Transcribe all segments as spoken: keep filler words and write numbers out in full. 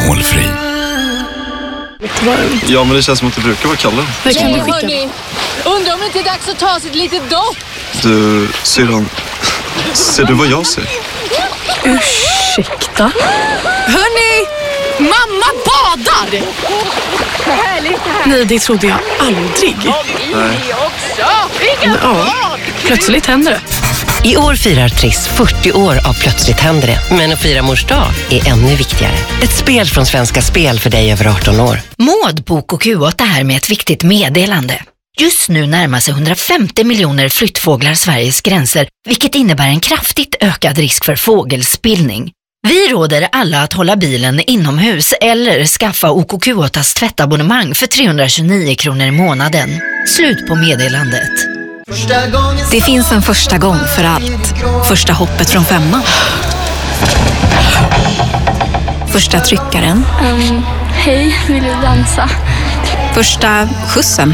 alkoholfri. Ja, men det känns som att det brukar vara Kalle. Vad kan du skicka? Undrar om det inte är dags att ta sig ett litet dopp. Du, syrran, ser du vad jag ser? Ursäkta? Hörni! Mamma badar! Nej, det trodde jag aldrig. Nej. Ja, plötsligt händer det. I år firar Triss fyrtio år av Plötsligt händer det. Men att fira mors dag är ännu viktigare. Ett spel från Svenska Spel för dig över arton år. Maud på K Q åtta här med ett viktigt meddelande. Just nu närmar sig hundrafemtio miljoner flyttfåglar Sveriges gränser, vilket innebär en kraftigt ökad risk för fågelspillning. Vi råder alla att hålla bilen inomhus eller skaffa O K Q åttas tvättabonnemang för trehundratjugonio kronor i månaden. Slut på meddelandet. Det finns en första gång för allt. Första hoppet från femman. Första tryckaren. Um, hej, vill du dansa? Första skjutsen.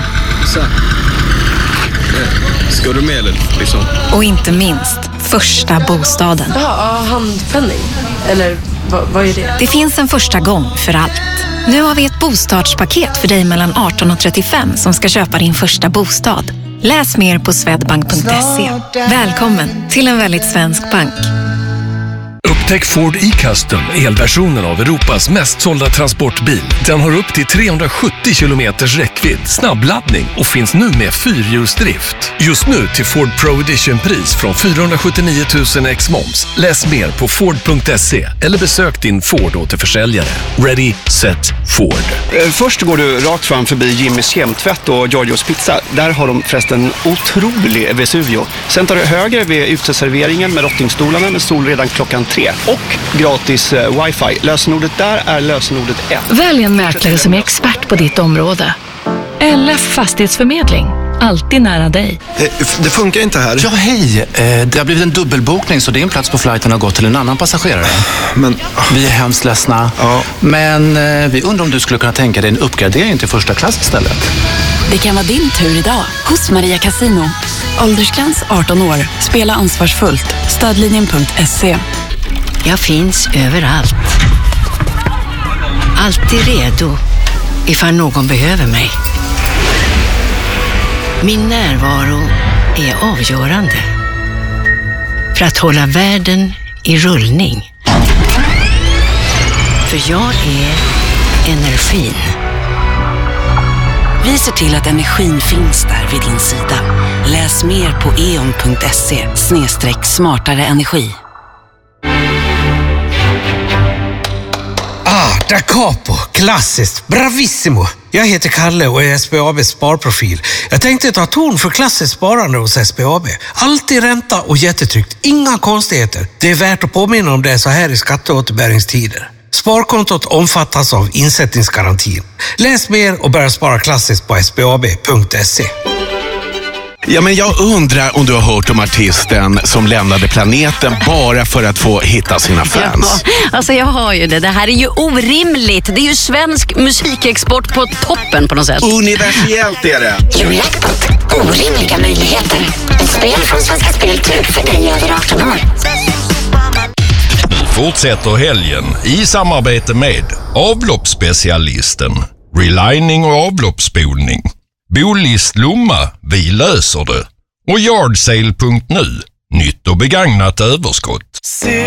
Ska du med eller liksom? Och inte minst, första bostaden. Ja, handpenning. Eller vad, vad är det? Det finns en första gång för allt. Nu har vi ett bostadspaket för dig mellan arton och trettiofem som ska köpa din första bostad. Läs mer på swedbank punkt se. Välkommen till en väldigt svensk bank. Upptäck Ford e-Custom, elversionen av Europas mest sålda transportbil. Den har upp till trehundrasjuttio kilometers räckvidd, snabbladdning och finns nu med fyrhjulsdrift. Just nu till Ford Pro Edition-pris från fyrahundrasjuttionio tusen ex moms. Läs mer på ford punkt se eller besök din Ford-återförsäljare. Ready, set, Ford. Först går du rakt fram förbi Jimmys kemtvätt och Giorgios pizza. Där har de förresten en otrolig Vesuvio. Sen tar du höger vid uteserveringen med rottingstolarna med sol redan klockan tre. Och gratis eh, wifi. Lösenordet där är lösenordet ett. Välj en mäklare som är expert på ditt område. L F Fastighetsförmedling. Alltid nära dig. Det funkar inte här. Ja, hej. Eh, det har blivit en dubbelbokning så din plats på flighten har gått till en annan passagerare. Men... Vi är hemskt ledsna. Ja. Men eh, vi undrar om du skulle kunna tänka dig en uppgradering till första klass istället. Det kan vara din tur idag hos Maria Casino. Åldersgräns arton år. Spela ansvarsfullt. Stödlinjen punkt se. Jag finns överallt. Alltid redo ifall någon behöver mig. Min närvaro är avgörande för att hålla världen i rullning. För jag är energin. Vi ser till att energin finns där vid din sida. Läs mer på e on punkt se snedstreck smartare energi. Ah, da capo. Klassiskt. Bravissimo. Jag heter Kalle och är S B A B:s sparprofil. Jag tänkte ta ton för klassiskt sparande hos S B A B. Alltid ränta och jättetryggt. Inga konstigheter. Det är värt att påminna om det så här i skatteåterbäringstider. Sparkontot omfattas av insättningsgarantin. Läs mer och börja spara klassiskt på s b a b punkt se. Ja, men jag undrar om du har hört om artisten som lämnade planeten bara för att få hitta sina fans. Ja, alltså jag har ju det. Det här är ju orimligt. Det är ju svensk musikexport på toppen på något sätt. Universellt är det. Eurojackpot. Orimliga möjligheter. Ett spel från Svenska Spel för dig över arton år. Fortsätter helgen i samarbete med avloppsspecialisten, relining och avloppsspolning. Bolist Lomma, vi löser det. Och yardsale punkt nu, nytt och begagnat överskott.